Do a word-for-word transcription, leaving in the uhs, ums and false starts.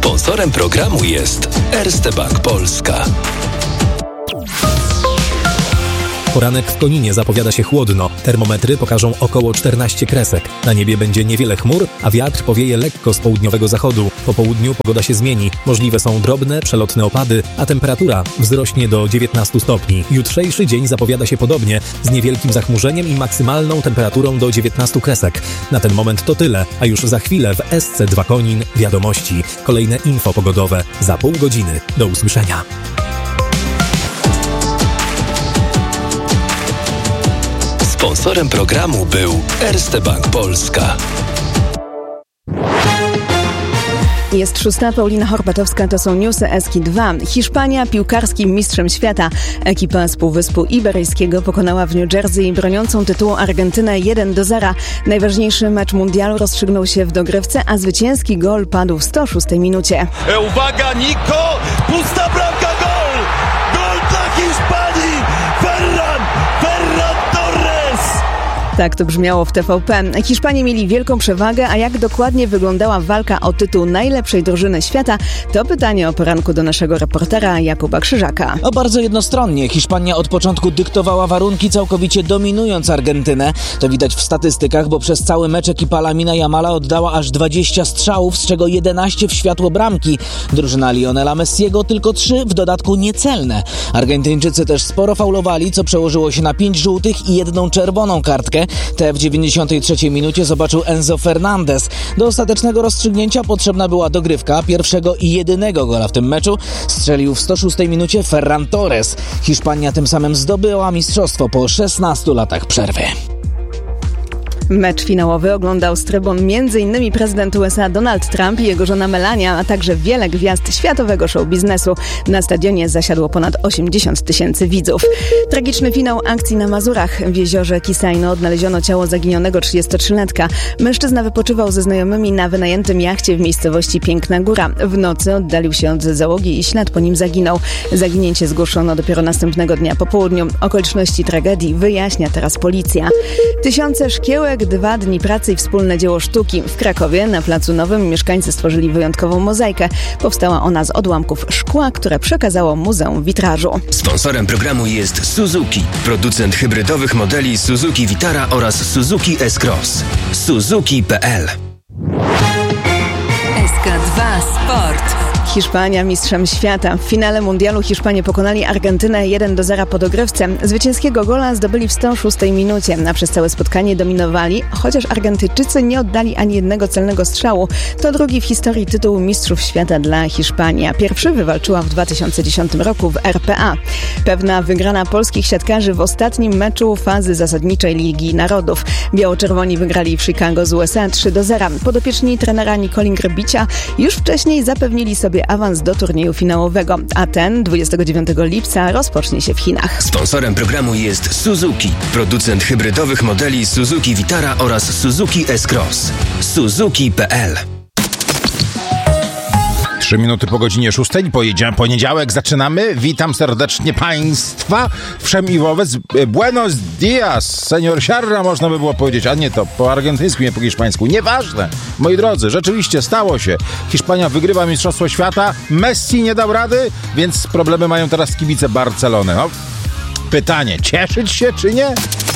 Sponsorem programu jest Erste Bank Polska. Poranek w Koninie zapowiada się chłodno. Termometry pokażą około czternaście kresek. Na niebie będzie niewiele chmur, a wiatr powieje lekko z południowego zachodu. Po południu pogoda się zmieni. Możliwe są drobne, przelotne opady, a temperatura wzrośnie do dziewiętnastu stopni. Jutrzejszy dzień zapowiada się podobnie, z niewielkim zachmurzeniem i maksymalną temperaturą do dziewiętnastu kresek. Na ten moment to tyle, a już za chwilę w S C dwa Konin wiadomości. Kolejne info pogodowe za pół godziny. Do usłyszenia. Sponsorem programu był Erste Bank Polska. Jest szósta, Paulina Horbatowska, to są newsy Eski dwa. Hiszpania piłkarskim mistrzem świata. Ekipa z Półwyspu Iberyjskiego pokonała w New Jersey broniącą tytułu Argentynę jeden do zera. Najważniejszy mecz mundialu rozstrzygnął się w dogrywce, a zwycięski gol padł w sto szóstej minucie. E, uwaga, Nico! Pusta bramka, gol! Gol dla Hiszpanii! Ferran! Ferran Torres! Tak to brzmiało w T V P. Hiszpanie mieli wielką przewagę, a jak dokładnie wyglądała walka o tytuł najlepszej drużyny świata, to pytanie o poranku do naszego reportera Jakuba Krzyżaka. O bardzo jednostronnie. Hiszpania od początku dyktowała warunki, całkowicie dominując Argentynę. To widać w statystykach, bo przez cały mecz ekipa Lamina Yamala oddała aż dwadzieścia strzałów, z czego jedenaście w światło bramki. Drużyna Lionela Messiego tylko trzy, w dodatku niecelne. Argentyńczycy też sporo faulowali, co przełożyło się na pięć żółtych i jedną czerwoną kartkę. Te w dziewięćdziesiątej trzeciej minucie zobaczył Enzo Fernandez. Do ostatecznego rozstrzygnięcia potrzebna była dogrywka. Pierwszego i jedynego gola w tym meczu strzelił w sto szóstej minucie Ferran Torres. Hiszpania tym samym zdobyła mistrzostwo po szesnastu latach przerwy. Mecz finałowy oglądał z trybun m.in. prezydent U S A Donald Trump i jego żona Melania, a także wiele gwiazd światowego show biznesu. Na stadionie zasiadło ponad osiemdziesiąt tysięcy widzów. Tragiczny finał akcji na Mazurach. W jeziorze Kisajno odnaleziono ciało zaginionego trzydziestotrzylatka. Mężczyzna wypoczywał ze znajomymi na wynajętym jachcie w miejscowości Piękna Góra. W nocy oddalił się od załogi i ślad po nim zaginął. Zaginięcie zgłoszono dopiero następnego dnia po południu. Okoliczności tragedii wyjaśnia teraz policja. Tysiące szkiełek, dwa dni pracy i wspólne dzieło sztuki. W Krakowie na Placu Nowym mieszkańcy stworzyli wyjątkową mozaikę. Powstała ona z odłamków szkła, które przekazało Muzeum Witrażu. Sponsorem programu jest Suzuki, producent hybrydowych modeli Suzuki Vitara oraz Suzuki S-Cross. Suzuki kropka p l. S K dwa Sport. Hiszpania mistrzem świata. W finale mundialu Hiszpanie pokonali Argentynę jeden do zera po dogrywce. Zwycięskiego gola zdobyli w sto szóstej minucie, a przez całe spotkanie dominowali, chociaż Argentyńczycy nie oddali ani jednego celnego strzału. To drugi w historii tytuł mistrzów świata dla Hiszpanii, a pierwszy wywalczyła w dwa tysiące dziesiątym roku w R P A. Pewna wygrana polskich siatkarzy w ostatnim meczu fazy zasadniczej Ligi Narodów. Biało-czerwoni wygrali w Chicago z U S A trzy do zera. Podopieczni trenera Nicoli Grbicia już wcześniej zapewnili sobie awans do turnieju finałowego, a ten dwudziestego dziewiątego lipca rozpocznie się w Chinach. Sponsorem programu jest Suzuki, producent hybrydowych modeli Suzuki Vitara oraz Suzuki S-Cross. Suzuki kropka p l. Trzy minuty po godzinie szóstej, poniedziałek, zaczynamy. Witam serdecznie Państwa. Wszem i wobec. Buenos dias, senior Sierra, można by było powiedzieć, a nie to po argentyńsku, nie po hiszpańsku. Nieważne, moi drodzy, rzeczywiście stało się. Hiszpania wygrywa Mistrzostwo Świata, Messi nie dał rady, więc problemy mają teraz kibice Barcelony. No, pytanie, cieszyć się czy nie?